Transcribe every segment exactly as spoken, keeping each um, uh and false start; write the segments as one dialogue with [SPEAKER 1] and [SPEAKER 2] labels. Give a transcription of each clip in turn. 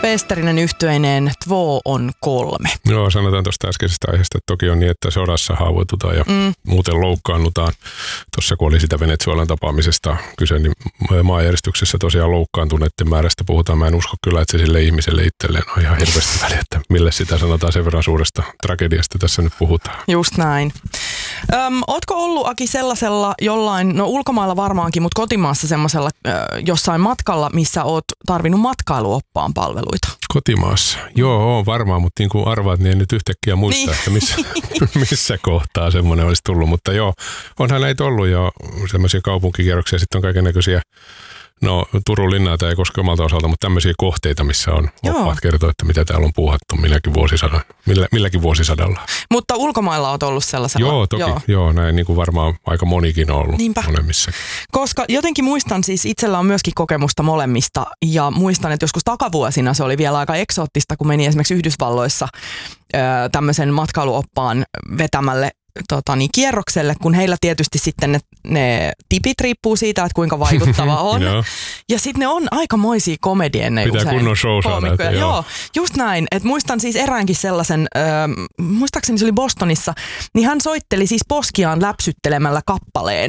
[SPEAKER 1] Peesterinen yhtyeineen Två on kolme.
[SPEAKER 2] Joo, sanotaan tuosta äskeisestä aiheesta, että toki on niin, että sodassa haavoitutaan ja mm. muuten loukkaannutaan. Tuossa kun oli sitä Venezuelan tapaamisesta kyse, niin maanjäristyksessä tosiaan loukkaantuneiden määrästä puhutaan. Mä en usko kyllä, että se sille ihmiselle itselleen on ihan hirveästi väliä, että mille sitä sanotaan, sen verran suuresta tragediasta tässä nyt puhutaan.
[SPEAKER 1] Just näin. Öm, ootko ollut, Aki, sellaisella jollain, no ulkomailla varmaankin, mutta kotimaassa semmoisella ö, jossain matkalla, missä oot tarvinnut matkailuoppaan palveluita?
[SPEAKER 2] Kotimaassa? Joo, on varmaan, mutta niin kuin arvaat, niin en nyt yhtäkkiä muista, niin. että missä, missä kohtaa semmoinen olisi tullut. Mutta joo, onhan näitä ollut jo semmoisia kaupunkikierroksia, sitten on kaikennäköisiä. No, Turun linnaa ei koske omalta osalta, mutta tämmöisiä kohteita, missä on oppaat kertoo, että mitä täällä on puuhattu milläkin vuosisadalla. Millä, milläkin vuosisadalla.
[SPEAKER 1] Mutta ulkomailla olet ollut sellaisella?
[SPEAKER 2] Joo, toki. Joo, joo näin niin kuin varmaan aika monikin on ollut.
[SPEAKER 1] Niinpä.
[SPEAKER 2] Monemmissa.
[SPEAKER 1] Koska jotenkin muistan, siis itsellä on myöskin kokemusta molemmista. Ja muistan, että joskus takavuosina se oli vielä aika eksoottista, kun meni esimerkiksi Yhdysvalloissa ö, tämmöisen matkailuoppaan vetämälle Tota, niin, kierrokselle, kun heillä tietysti sitten ne, ne tipit riippuu siitä, että kuinka vaikuttava on. Ja sitten ne on aikamoisia komedienneja usein.
[SPEAKER 2] Pitää kunnon show saada.
[SPEAKER 1] Joo. joo, just näin. Et muistan siis eräänkin sellaisen, äh, muistaakseni se oli Bostonissa, niin hän soitteli siis poskiaan läpsyttelemällä kappaleen.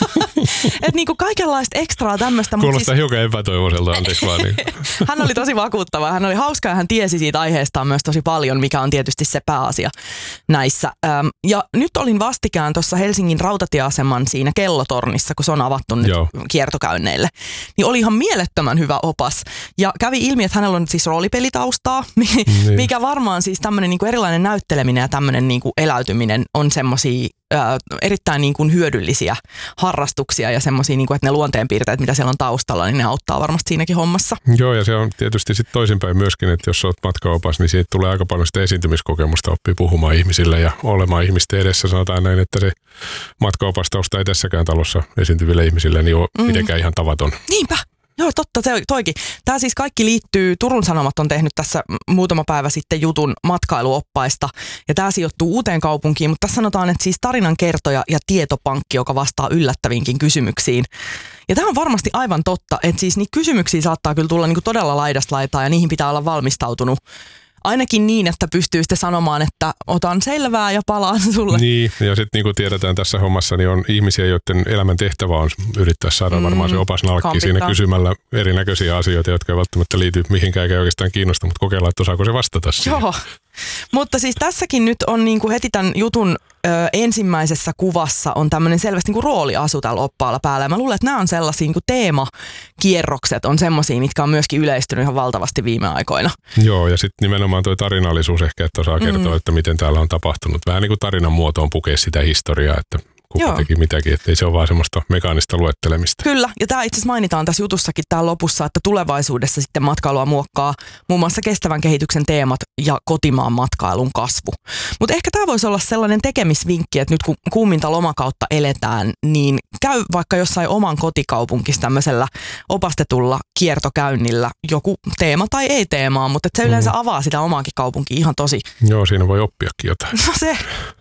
[SPEAKER 1] Että niinku kaikenlaista ekstraa tämmöistä.
[SPEAKER 2] Kuulostaa
[SPEAKER 1] siis
[SPEAKER 2] hiukan epätoivoiselta, anteeksi vaan. Niin.
[SPEAKER 1] Hän oli tosi vakuuttava. Hän oli hauska ja hän tiesi siitä aiheestaan myös tosi paljon, mikä on tietysti se pääasia näissä. Ähm, ja nyt olin vastikään tuossa Helsingin rautatieaseman siinä kellotornissa, kun se on avattu nyt Joo. kiertokäynneille. Niin oli ihan mielettömän hyvä opas. Ja kävi ilmi, että hänellä on siis roolipelitaustaa, niin. mikä varmaan siis tämmöinen niinku erilainen näytteleminen ja tämmöinen niinku eläytyminen on semmosia Ää, erittäin niin kuin hyödyllisiä harrastuksia ja semmoisia, niin kuin, että ne luonteenpiirteet, mitä siellä on taustalla, niin ne auttaa varmasti siinäkin hommassa.
[SPEAKER 2] Joo, ja se on tietysti sitten toisinpäin myöskin, että jos olet matkaopas, niin siitä tulee aika paljon sitä esiintymiskokemusta, oppii puhumaan ihmisille ja olemaan ihmisten edessä. Sanotaan näin, että se matkaopastausta ei tässäkään talossa esiintyville ihmisille niin ole mm. mitenkään ihan tavaton.
[SPEAKER 1] Niinpä. Joo, totta, se toikin. Tämä siis kaikki liittyy, Turun Sanomat on tehnyt tässä muutama päivä sitten jutun matkailuoppaista, ja tämä sijoittuu uuteen kaupunkiin, mutta tässä sanotaan, että siis tarinan kertoja ja tietopankki, joka vastaa yllättäviinkin kysymyksiin. Ja tämä on varmasti aivan totta, että siis niitä kysymyksiä saattaa kyllä tulla niinku todella laidasta laitaa, ja niihin pitää olla valmistautunut. Ainakin niin, että pystyy sitten sanomaan, että otan selvää ja palaan sulle.
[SPEAKER 2] Niin, ja sitten niin kuin tiedetään tässä hommassa, niin on ihmisiä, joiden elämän tehtävä on yrittää saada mm, varmaan se opas nalkki siinä kysymällä erinäköisiä asioita, jotka ei välttämättä liity mihinkään eikä oikeastaan kiinnosta, mutta kokeillaan, että osaako se vastata siihen. Joo,
[SPEAKER 1] mutta siis tässäkin nyt on niin kuin heti tämän jutun ö, ensimmäisessä kuvassa on tämmöinen selvästi niin kuin rooliasu tällä oppaalla päällä. Ja mä luulen, että nämä on sellaisia niin kuin teemakierrokset on semmoisia, mitkä on myöskin yleistynyt ihan valtavasti viime aikoina.
[SPEAKER 2] Joo, ja sitten nimenomaan tuo tarinallisuus ehkä, että osaa kertoa, mm. että miten täällä on tapahtunut. Vähän niin kuin tarinan muotoon pukea sitä historiaa, että kuka Joo. teki mitäkin, ettei se ole vaan semmoista mekaanista luettelemista.
[SPEAKER 1] Kyllä, ja tämä itse asiassa mainitaan tässä jutussakin täällä lopussa, että tulevaisuudessa sitten matkailua muokkaa muun muassa kestävän kehityksen teemat ja kotimaan matkailun kasvu. Mutta ehkä tämä voisi olla sellainen tekemisvinkki, että nyt kun kuuminta lomakautta eletään, niin käy vaikka jossain oman kotikaupunkissa tämmöisellä opastetulla kiertokäynnillä joku teema tai ei teemaa, mutta se yleensä avaa sitä omaakin kaupunkia ihan tosi.
[SPEAKER 2] Joo, siinä voi oppiakin jotain.
[SPEAKER 1] No se.